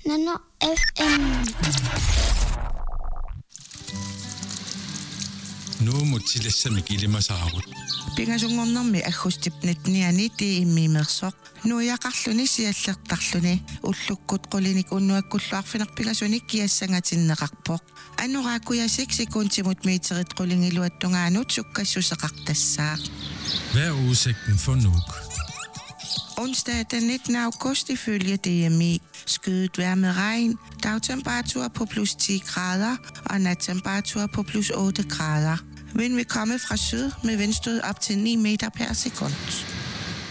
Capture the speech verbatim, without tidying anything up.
Nano F M. Nu mutillassamik ilimasaarut. Pingasungornermi aggustipnatniani tiimmiimersoq nuiaqarluni siallertarluni ullukkut qulinik unnuakkulluarfineq pingasunik kiassangatinneqarpoq anuraakuyasik sekuntimut meterit qulingiluattungaanut sukkassuseqartassaaq. Hvad er udsigten for Nuuk? Onsdag den nittende august ifølge D M I skyet vejr med regn, dagtemperatur på plus ti grader og nattemperatur på plus otte grader. Vind vil komme fra syd med vindstød op til ni meter per sekund.